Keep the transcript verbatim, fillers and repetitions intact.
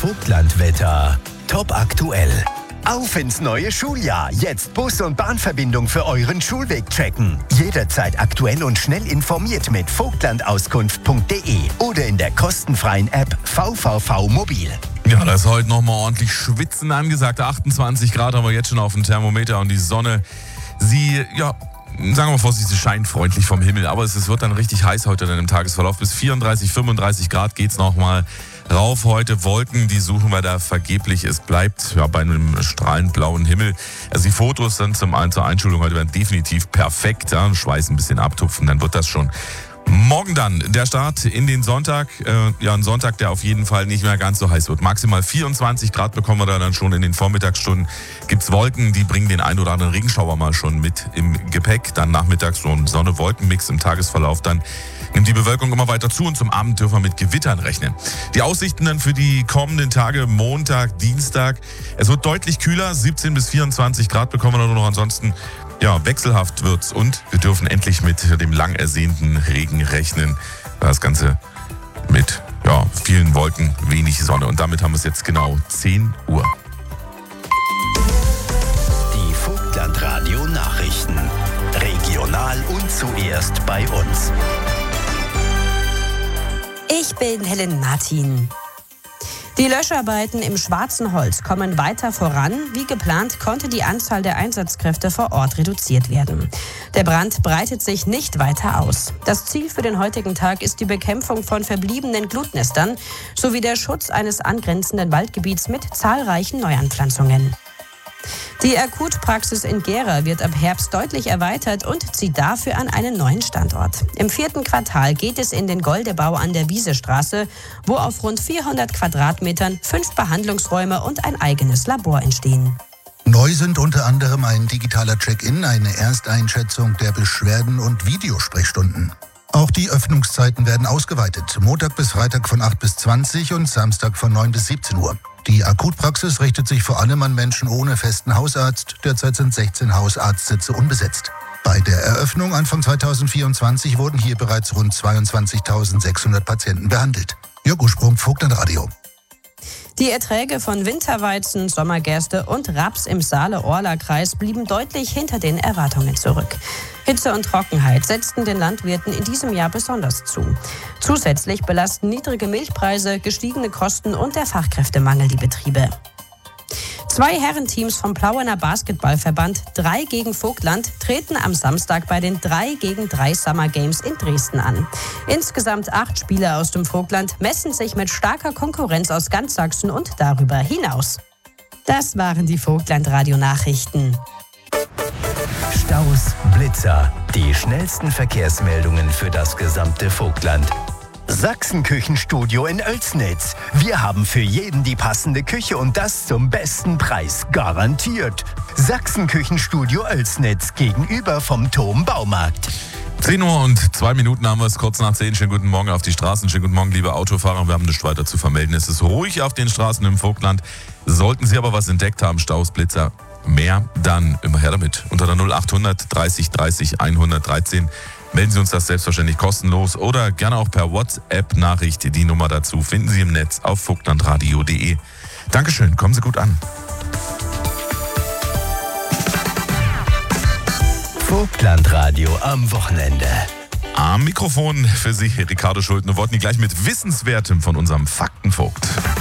Vogtlandwetter. Top aktuell. Auf ins neue Schuljahr. Jetzt Bus- und Bahnverbindung für euren Schulweg checken. Jederzeit aktuell und schnell informiert mit vogtlandauskunft punkt de oder in der kostenfreien App V V V Mobil. Ja, da ist heute nochmal ordentlich Schwitzen angesagt. achtundzwanzig Grad haben wir jetzt schon auf dem Thermometer und die Sonne, sie, ja, sagen wir mal vorsichtig, sie scheint freundlich vom Himmel. Aber es wird dann richtig heiß heute dann im Tagesverlauf. Bis vierunddreißig, fünfunddreißig Grad geht's nochmal rauf heute. Wolken, die suchen wir da vergeblich. Es bleibt ja bei einem strahlend blauen Himmel. Also die Fotos dann zum, zur Einschulung heute werden definitiv perfekt. Ja, Schweiß ein bisschen abtupfen, dann wird das schon. Morgen dann der Start in den Sonntag. Äh, ja, ein Sonntag, der auf jeden Fall nicht mehr ganz so heiß wird. Maximal vierundzwanzig Grad bekommen wir da dann schon in den Vormittagsstunden. Gibt's Wolken, die bringen den ein oder anderen Regenschauer mal schon mit im Gepäck. Dann nachmittags so ein Sonne-Wolken-Mix im Tagesverlauf. Dann nimmt die Bewölkung immer weiter zu und zum Abend dürfen wir mit Gewittern rechnen. Die Aussichten dann für die kommenden Tage, Montag, Dienstag. Es wird deutlich kühler, siebzehn bis vierundzwanzig Grad bekommen wir dann nur noch. Ansonsten ja, wechselhaft wird's und wir dürfen endlich mit dem lang ersehnten Regen rechnen. Das Ganze mit ja, vielen Wolken, wenig Sonne. Und damit haben wir es jetzt genau zehn Uhr. Die Vogtlandradio Nachrichten. Regional und zuerst bei uns. Ich bin Helen Martin. Die Löscharbeiten im Schwarzenholz kommen weiter voran. Wie geplant konnte die Anzahl der Einsatzkräfte vor Ort reduziert werden. Der Brand breitet sich nicht weiter aus. Das Ziel für den heutigen Tag ist die Bekämpfung von verbliebenen Glutnestern sowie der Schutz eines angrenzenden Waldgebiets mit zahlreichen Neuanpflanzungen. Die Akutpraxis in Gera wird ab Herbst deutlich erweitert und zieht dafür an einen neuen Standort. Im vierten Quartal geht es in den Goldebau an der Wiesestraße, wo auf rund vierhundert Quadratmetern fünf Behandlungsräume und ein eigenes Labor entstehen. Neu sind unter anderem ein digitaler Check-in, eine Ersteinschätzung der Beschwerden und Videosprechstunden. Auch die Öffnungszeiten werden ausgeweitet. Montag bis Freitag von acht bis zwanzig und Samstag von neun bis siebzehn Uhr. Die Akutpraxis richtet sich vor allem an Menschen ohne festen Hausarzt. Derzeit sind sechzehn Hausarztsitze unbesetzt. Bei der Eröffnung Anfang zweitausendvierundzwanzig wurden hier bereits rund zweiundzwanzigtausendsechshundert Patienten behandelt. Jörg Ursprung, Vogtlandradio. Die Erträge von Winterweizen, Sommergerste und Raps im Saale-Orla-Kreis blieben deutlich hinter den Erwartungen zurück. Hitze und Trockenheit setzten den Landwirten in diesem Jahr besonders zu. Zusätzlich belasten niedrige Milchpreise, gestiegene Kosten und der Fachkräftemangel die Betriebe. Zwei Herrenteams vom Plauener Basketballverband drei gegen Vogtland treten am Samstag bei den drei gegen drei Summer Games in Dresden an. Insgesamt acht Spieler aus dem Vogtland messen sich mit starker Konkurrenz aus ganz Sachsen und darüber hinaus. Das waren die Vogtlandradio-Nachrichten. Staus, Blitzer, die schnellsten Verkehrsmeldungen für das gesamte Vogtland. Sachsenküchenstudio in Oelsnitz. Wir haben für jeden die passende Küche und das zum besten Preis. Garantiert. Sachsenküchenstudio Oelsnitz gegenüber vom Tom Baumarkt. zehn Uhr und zwei Minuten haben wir es, kurz nach zehn. Schönen guten Morgen auf die Straßen. Schönen guten Morgen, liebe Autofahrer. Wir haben nichts weiter zu vermelden. Es ist ruhig auf den Straßen im Vogtland. Sollten Sie aber was entdeckt haben, Staus, Blitzer, mehr, dann immer her damit. Unter der null achthundert dreißig dreißig hundertdreizehn melden Sie uns das selbstverständlich kostenlos oder gerne auch per WhatsApp-Nachricht. Die Nummer dazu finden Sie im Netz auf vogtlandradio punkt de. Dankeschön, kommen Sie gut an. Vogtlandradio am Wochenende. Am Mikrofon für Sie, Ricardo Schulten-Wodny, gleich mit Wissenswertem von unserem Faktenvogt.